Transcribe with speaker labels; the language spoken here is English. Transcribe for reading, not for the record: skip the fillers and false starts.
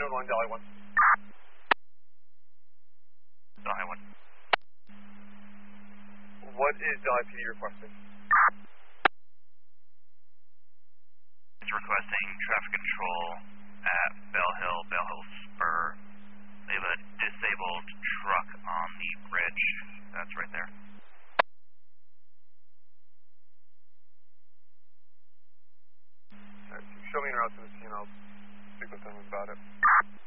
Speaker 1: 911, Delhi 1.
Speaker 2: Delhi 1.
Speaker 1: What is Delhi PD requesting?
Speaker 2: It's requesting traffic control at Bell Hill Spur. They have a disabled truck on the bridge. That's right there.
Speaker 1: Alright, show me an route to the scene. I'll speak with them about it.